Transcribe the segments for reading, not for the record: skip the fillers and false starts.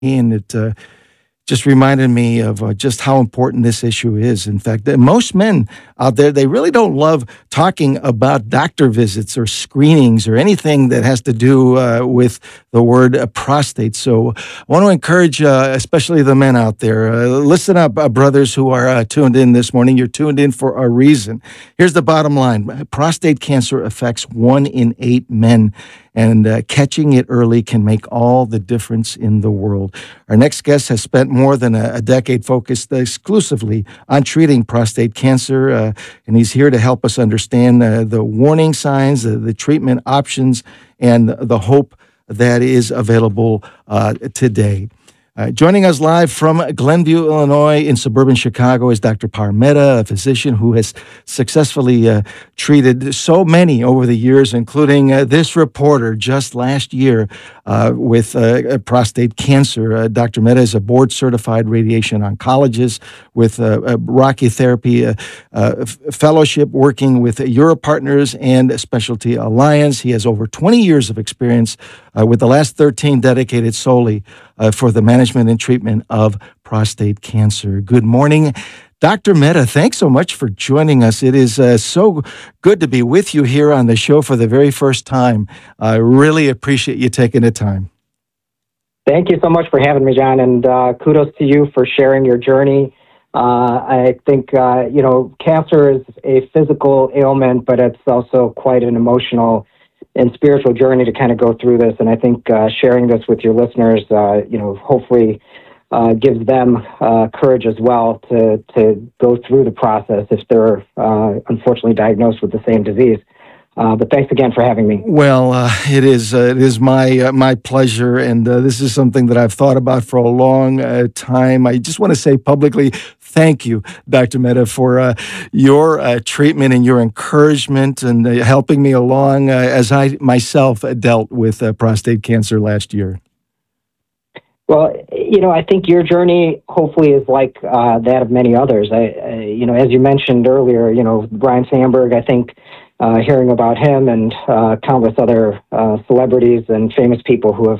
And it just reminded me of just how important this issue is. In fact, most men out there, they really don't love talking about doctor visits or screenings or anything that has to do with the word prostate. So I want to encourage, especially the men out there, listen up, brothers who are tuned in this morning. You're tuned in for a reason. Here's the bottom line. Prostate cancer affects 1 in 8 men, and catching it early can make all the difference in the world. Our next guest has spent more than a decade focused exclusively on treating prostate cancer, and he's here to help us understand the warning signs, the treatment options, and the hope that is available today. Joining us live from Glenview, Illinois, in suburban Chicago, is Dr. Par Mehta, a physician who has successfully treated so many over the years, including this reporter just last year with prostate cancer. Dr. Mehta is a board-certified radiation oncologist with brachytherapy fellowship working with Europe Partners and Specialty Alliance. He has over 20 years of experience with the last 13 dedicated solely for the management and treatment of prostate cancer. Good morning, Dr. Mehta. Thanks so much for joining us. It is so good to be with you here on the show for the very first time. I really appreciate you taking the time. Thank you so much for having me, John, and kudos to you for sharing your journey. I think, cancer is a physical ailment, but it's also quite an emotional and spiritual journey to kind of go through this. And I think sharing this with your listeners, hopefully gives them courage as well to go through the process if they're unfortunately diagnosed with the same disease. But thanks again for having me. Well, it is my pleasure, and this is something that I've thought about for a long time. I just want to say publicly, thank you, Dr. Mehta, for your treatment and your encouragement and helping me along as I myself dealt with prostate cancer last year. Well, I think your journey hopefully is like that of many others. As you mentioned earlier, Brian Sandberg, I think hearing about him and countless other celebrities and famous people who have,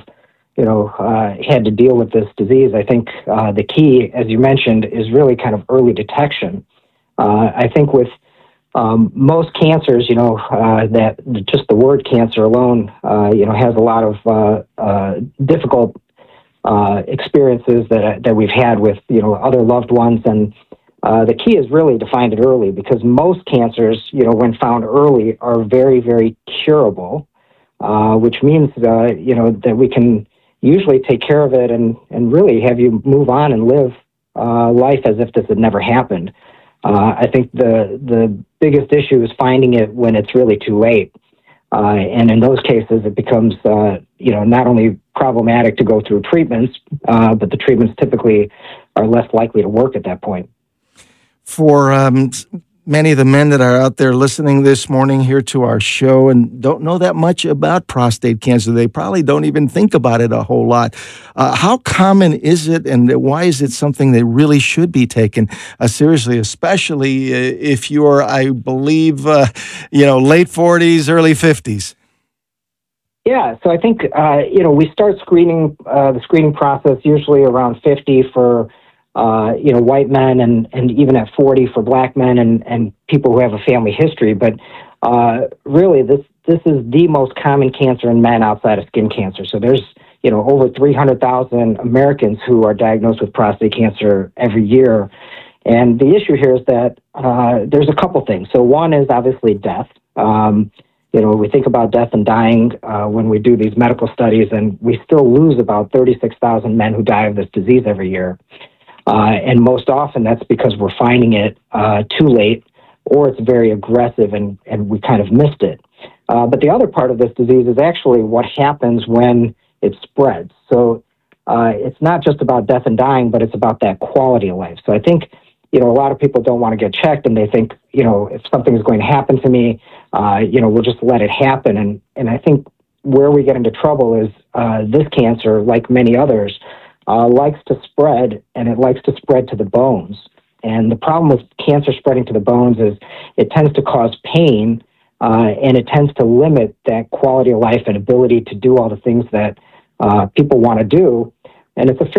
had to deal with this disease. I think the key, as you mentioned, is really kind of early detection. I think with most cancers, that just the word cancer alone, has a lot of difficult experiences that we've had with, other loved ones. And the key is really to find it early, because most cancers, when found early, are very, very curable, which means, that we can usually take care of it and really have you move on and live life as if this had never happened. I think the biggest issue is finding it when it's really too late. And in those cases, it becomes, not only problematic to go through treatments, but the treatments typically are less likely to work at that point. For many of the men that are out there listening this morning here to our show and don't know that much about prostate cancer, they probably don't even think about it a whole lot. How common is it, and why is it something that really should be taken seriously, especially if you're, I believe, late 40s, early 50s? Yeah, so I think, we start screening, the screening process usually around 50 for white men and even at 40 for black men and people who have a family history. But really, this is the most common cancer in men outside of skin cancer. So there's, over 300,000 Americans who are diagnosed with prostate cancer every year. And the issue here is that there's a couple things. So one is obviously death. We think about death and dying when we do these medical studies, and we still lose about 36,000 men who die of this disease every year. And most often that's because we're finding it too late, or it's very aggressive and we kind of missed it. But the other part of this disease is actually what happens when it spreads. So it's not just about death and dying, but it's about that quality of life. So I think, a lot of people don't want to get checked, and they think, if something is going to happen to me, we'll just let it happen. And I think where we get into trouble is this cancer, like many others, likes to spread, and it likes to spread to the bones. And the problem with cancer spreading to the bones is it tends to cause pain, and it tends to limit that quality of life and ability to do all the things that people want to do. and it's a